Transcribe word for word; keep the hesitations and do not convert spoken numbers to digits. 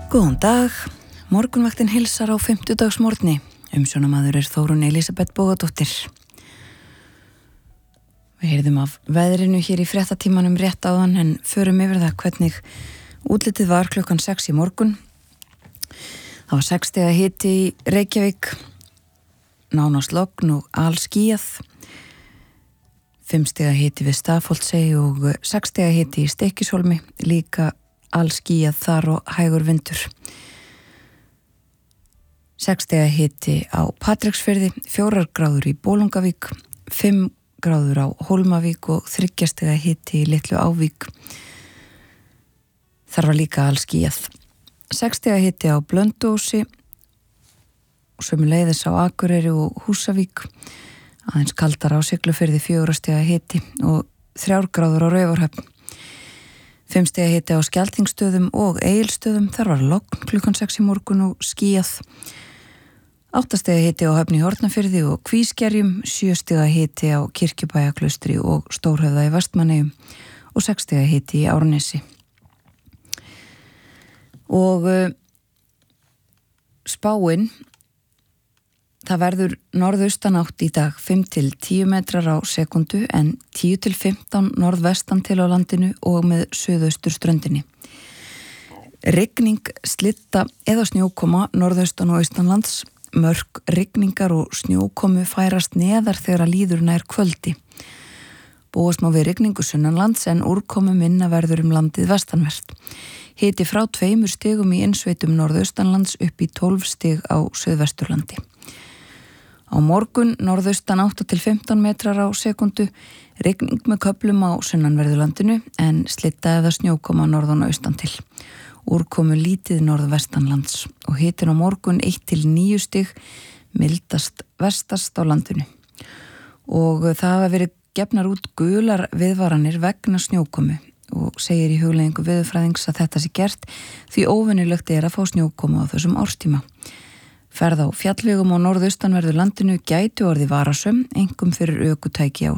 Góðan dag, morgunvaktin hilsar á fimmtudagsmorgni. Umsjónamaður er Þórunn Elísabet Bogadóttir. Við heyrðum af veðrinu hér í fréttatímanum rétt áðan en förum yfir það hvernig útlitið var klukkan sex í morgun. Það var sex stiga hiti í Reykjavík, nánast logn og alskýjað. fimm stiga hiti við Stafholtsey og sex stiga hiti í Stykkishólmi, líka alskýjað þar og hægur vindur. sex stiga hiti á Patreksfirði, fjórar gráður í Bolungavík, fimm gráður á Hólmavík og þriggja stiga hiti í Litlu Ávík. Þar var líka alskýjað. sex stiga hiti á Blönduósi og sömuleiðis á Akureyri og Húsavík. Aðeins kaldar á Siglufirði, fjögurra stiga hiti og þrjár gráður á Raufarhöfn. fimm stiga hiti á Skjaltingstöðum og Egilsstöðum, þar var logn klukkan sex í morgun og skýjað. átta stiga hiti á Höfn í Hornafirði og Kvískerjum, sjö stiga hiti á Kirkjubæjaklaustri og Stórhöfða í Vestmannaeyjum og sex stiga hiti í Árnesi. Og uh, spáin, það verður norðaustanátt í dag fimm til tíu metrar á sekundu en tíu til fimmtán norðvestan til á landinu og með suðaustur ströndinni. Rigning, slitta eða snjókoma norðaustan og austanlands, mörk rigningar og snjókomu færast neðar þegar að líður nær kvöldi. Búast má við rigningu sunnanlands en úrkomu minna verður um landið vestanvert. Hiti frá tveimur stigum í innsveitum norðaustanlands upp í tólf stig á Suðvesturlandi. Á morgun norðaustan átta til fimmtán metrar á sekundu, rigning með köflum á sunnanverðurlandinu en slitta eða snjókoma norðan og austan til. Úrkomu lítið norðvestanlands og hitin á morgun eitt til níu stig, mildast vestast á landinu. Og það hafa verið gefnar út gular viðvaranir vegna snjókomu og segir í hugleiðingu veðurfræðings að þetta sé gert því óvenjulegt er að fá snjókomu á þessum árstíma. Ferð á fjallvegum á norðaustanverðu landinu gæti orðið varasöm, einkum fyrir ökutæki á